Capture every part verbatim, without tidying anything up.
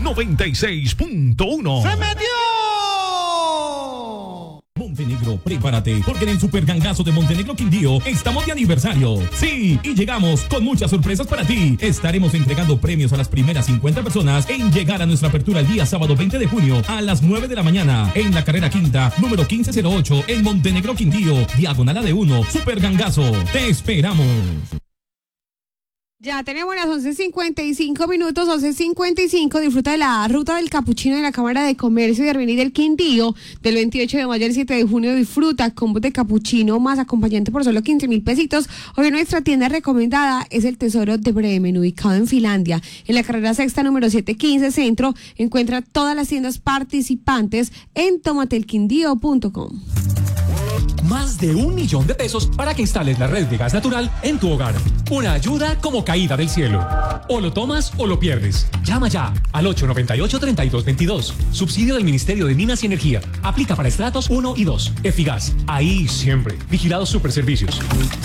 noventa y seis punto uno. ¡Se metió! Montenegro, prepárate, porque en el Super Gangazo de Montenegro Quindío estamos de aniversario. Sí, y llegamos con muchas sorpresas para ti. Estaremos entregando premios a las primeras cincuenta personas en llegar a nuestra apertura el día sábado veinte de junio a las nueve de la mañana en la carrera quinta, número quince cero ocho en Montenegro Quindío, diagonal A D uno, Super Gangazo. Te esperamos. Ya tenemos las once cincuenta y cinco minutos, once cincuenta y cinco. Disfruta de la ruta del capuchino de la Cámara de Comercio y Avenida del Quindío del veintiocho de mayo al siete de junio. Disfruta combos de capuchino más acompañante por solo quince mil pesitos. Hoy nuestra tienda recomendada es el Tesoro de Bremen, ubicado en Finlandia. En la carrera sexta, número setecientos quince Centro, encuentra todas las tiendas participantes en tomatelquindío punto com. Más de un millón de pesos para que instales la red de gas natural en tu hogar. Una ayuda como caída del cielo. O lo tomas o lo pierdes. Llama ya al ocho nueve ocho, tres dos dos dos. Subsidio del Ministerio de Minas y Energía. Aplica para estratos uno y dos. Efigas. Ahí siempre. Vigilados Superservicios.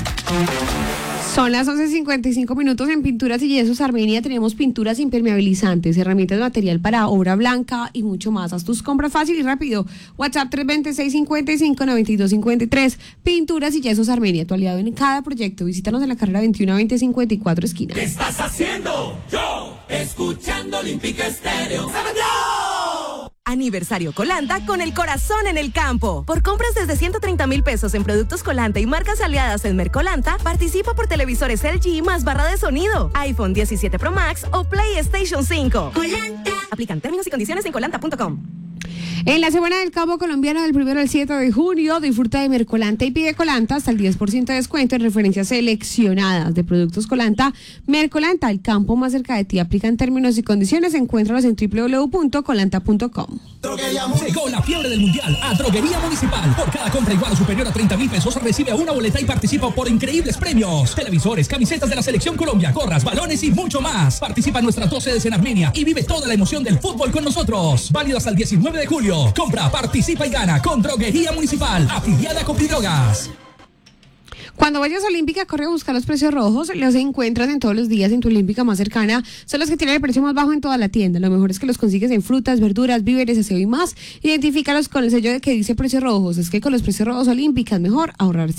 Son las once cincuenta y cinco minutos. En Pinturas y Yesos Armenia tenemos pinturas impermeabilizantes, herramientas de material para obra blanca y mucho más. Haz tus compras fácil y rápido. WhatsApp tres dos seis, cinco cinco, nueve dos cinco tres. Pinturas y Yesos Armenia, tu aliado en cada proyecto. Visítanos en la carrera veintiuno veinte cincuenta y cuatro esquina. ¿Qué estás haciendo? Yo, escuchando Olímpica Estéreo. ¡Se metió! Aniversario Colanta con el corazón en el campo. Por compras desde ciento treinta mil pesos en productos Colanta y marcas aliadas en Mercolanta, participa por televisores L G más barra de sonido, iPhone diecisiete Pro Max o PlayStation cinco. Colanta. Aplican términos y condiciones en colanta punto com. En la Semana del Campo Colombiana del primero al siete de junio, disfruta de Mercolanta y pide Colanta hasta el diez por ciento de descuento en referencias seleccionadas de productos Colanta. Mercolanta, el campo más cerca de ti. Aplican términos y condiciones. Encuéntralos en doble u doble u doble u punto colanta punto com. Llegó la fiebre del mundial a Droguería Municipal. Por cada compra igual o superior a treinta mil pesos recibe una boleta y participa por increíbles premios: televisores, camisetas de la Selección Colombia, gorras, balones y mucho más. Participa en nuestras dos sedes en Armenia y vive toda la emoción del fútbol con nosotros. Válido hasta el diecinueve de julio. Compra, participa y gana con Droguería Municipal, afiliada a Copidrogas. Cuando vayas a Olímpica, corre a buscar los precios rojos. Los encuentras en todos los días en tu Olímpica más cercana. Son los que tienen el precio más bajo en toda la tienda. Lo mejor es que los consigues en frutas, verduras, víveres, aseo y más. Identifícalos con el sello de que dice precios rojos. Es que con los precios rojos Olímpica es mejor ahorrar